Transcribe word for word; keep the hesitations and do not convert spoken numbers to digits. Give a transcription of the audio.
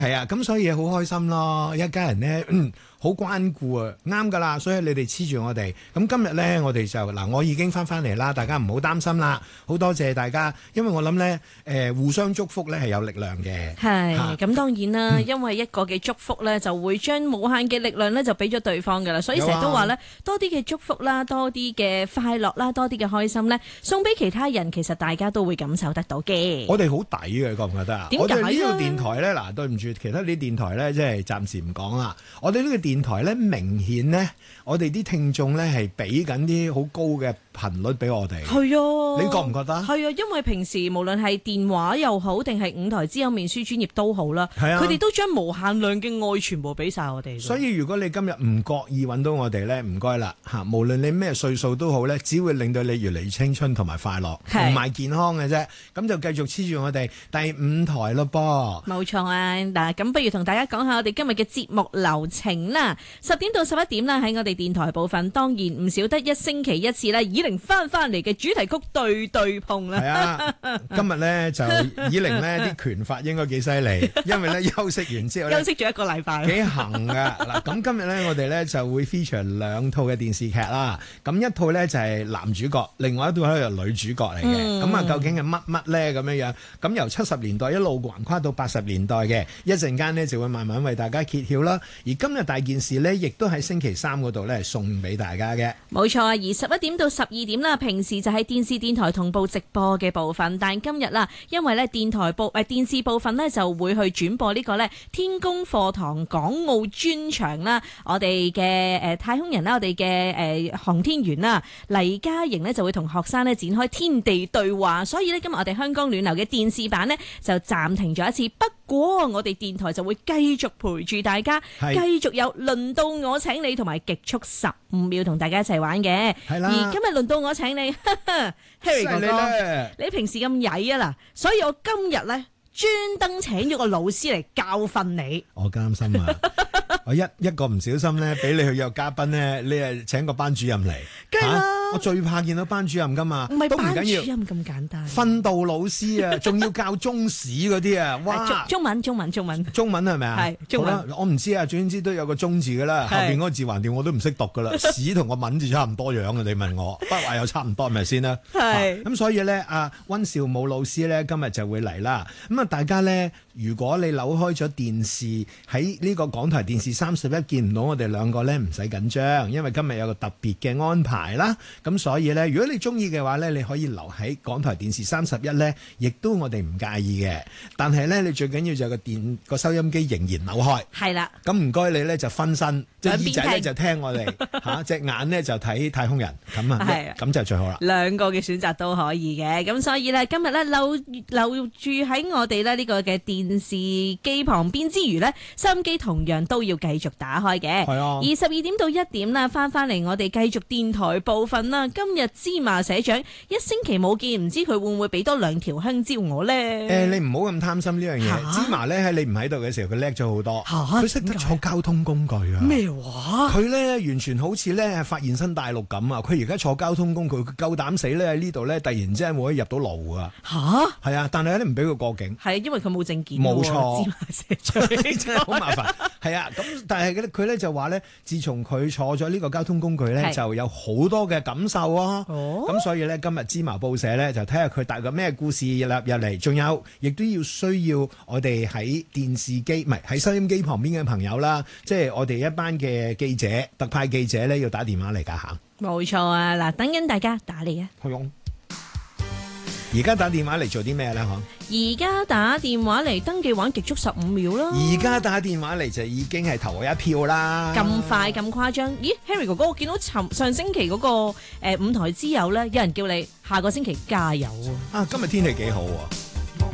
係啊，咁所以好開心咯，一家人咧好關顧啊，啱噶啦，所以你哋黐住我哋。咁今日咧，我哋就嗱，我已經翻翻嚟啦，大家唔好擔心啦，好多謝大家，因為我諗咧，誒互相祝福咧係有力量嘅。 係，咁當然啦，嗯、因為一個嘅祝福咧，就會將無限嘅力量咧就俾咗對方噶啦，所以成日都話咧，多啲嘅祝福啦，多啲嘅快樂啦，多啲嘅開心咧，送俾其他人，其實大家都會感受得到嘅。 我哋好抵嘅，覺唔覺得啊？ 點解啊？ 我哋呢個電台咧，嗱，對唔住，其他啲電台咧，即係暫時唔講啦。我哋呢個電台咧，明顯咧，我哋啲聽眾咧係俾緊啲好高嘅頻率俾我哋。 係啊， 你覺唔覺得？ 係啊，因為平時無論係電話又好，定係五台之友面書專頁都好啦，佢哋、啊、都將無限量嘅愛全部俾晒我哋。所以如果你今日唔覺意揾到我哋咧，唔該啦嚇，無論你咩歲數都好咧，只會令到你越嚟越青春同埋快樂同埋健康嘅啫。咁就繼續黐住我哋第五台咯噃。冇錯啊！嗱，咁不如同大家講下我哋今日嘅節目流程啦。十點到十一點啦，喺我哋電台部分，當然唔少得一星期一次啦，以玲翻翻嚟嘅主題曲對對碰啦。係啊，今日咧就以玲呢啲拳法應該幾犀利，因為咧休息完之後休息咗一個禮拜，幾行噶。嗱，咁今日咧我哋咧就會 feature 兩套嘅電視劇啦。咁一套咧就係男主角，另外一套咧就女主角嚟嘅。咁、嗯、啊，究竟係乜乜咧咁樣樣？咁由七十年代一路橫跨到八十年代嘅，一陣間呢就會慢慢為大家揭曉啦。而今日大件事呢，亦都喺星期三嗰度咧送俾大家嘅。冇錯啊！而十一點到十二點啦，平時就係電視電台同步直播嘅部分，但今日啦，因為咧電台部誒、呃、電視部分呢，就會去轉播呢個咧天宮課堂港澳專場啦。我哋嘅誒太空人啦，我哋嘅誒航天員啦，黎嘉瑩呢，就會同學生呢展開天地對話。所以呢，今日我哋香港暖流嘅電視版呢，就暫停咗一次，不過我哋電台就會繼續陪住大家，繼續有輪到我請你同埋極速十五秒同大家一齊玩嘅。係啦，而今日輪到我請你哈哈，Harry 哥哥，你平時咁曳啊嗱，所以我今日咧專登請咗個老師嚟教訓你。我擔心啊，我一一個唔小心咧，俾你去約嘉賓咧，你係請個班主任嚟，梗係啦。我最怕見到班主任噶嘛，唔係班主任咁簡單。訓導老師啊，仲要教中史嗰啲啊，哇！中文中文中文中文係咪啊？係中文。我唔知啊，總之都有個中字噶啦，後邊嗰個字橫掂我都唔識讀噶啦，史同個文字差唔多樣嘅，你問我，筆畫又差唔多，係咪先啦？係。咁所以咧，阿溫兆武老師咧今日就會嚟啦。咁啊，大家咧，如果你扭開咗電視喺呢個港台電視三十一見唔到我哋兩個咧，唔使緊張，因為今日有個特別嘅安排啦。咁所以咧，如果你中意嘅話咧，你可以留喺港台電視三十一咧，亦都我哋唔介意嘅。但係咧，你最緊要就係個電個收音機仍然扭開。係啦。咁唔該你咧就分身，即係耳仔咧就聽我哋嚇，隻眼咧就睇太空人。咁啊，咁就最好啦。兩個嘅選擇都可以嘅。咁所以咧，今日咧留留住喺我哋咧呢個嘅電視機旁邊之餘咧，收音機同樣都要繼續打開嘅。係啊。而十二點到一點啦，翻翻嚟我哋繼續電台部分。今日芝麻社長一星期冇見，唔知佢會唔會俾多兩條香蕉我咧？誒、呃，你唔好咁貪心呢樣嘢。芝麻咧喺你唔喺度嘅時候，佢叻咗好多。佢識得坐交通工具啊！咩話？佢咧完全好似咧發現新大陸咁啊！佢而家坐交通工具，佢夠膽死咧喺呢度咧，突然之間會入到路啊！吓？係啊，但係咧唔俾佢過境。係因為佢冇證件。冇錯。芝麻社長真係好麻煩。係啊，咁但係佢咧就話咧，自從佢坐咗呢個交通工具咧，就有好多嘅感受啊！咁、哦、所以咧，今日芝麻報社咧就睇下佢帶個咩故事入入嚟，仲有亦都要需要我哋喺電視機唔係喺收音機旁邊嘅朋友啦，即係我哋一班嘅記者特派記者咧要打電話嚟㗎吓。冇錯啊！嗱，等緊大家打嚟啊！係而家打電話嚟做啲咩咧？嗬！而家打電話嚟登記玩極速十五秒啦！而家打電話嚟就已經係投我一票啦！咁快咁誇張？咦 ，Harry 哥哥，我見到尋上星期嗰、那個誒、呃、五台之友咧，有人叫你下個星期加油啊！啊，今日天氣幾好喎！